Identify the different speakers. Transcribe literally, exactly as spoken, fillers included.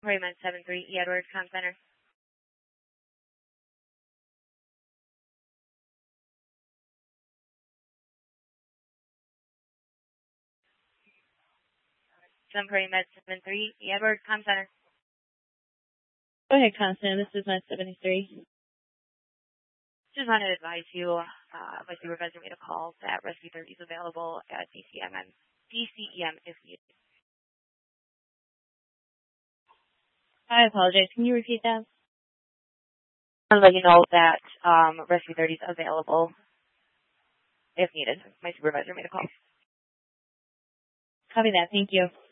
Speaker 1: Med seven three, E. Edwards, Com Center. Med seven three, E. Edwards, Com Center.
Speaker 2: Go ahead, Constant. This is Med seventy-three.
Speaker 1: Just wanted to advise you, uh, my supervisor made a call that Rescue thirty is available at D C M and D C E M if needed.
Speaker 2: I apologize. Can you repeat that?
Speaker 1: I'll let you know that um, Rescue thirty is available if needed. My supervisor made a call.
Speaker 2: Copy that. Thank you.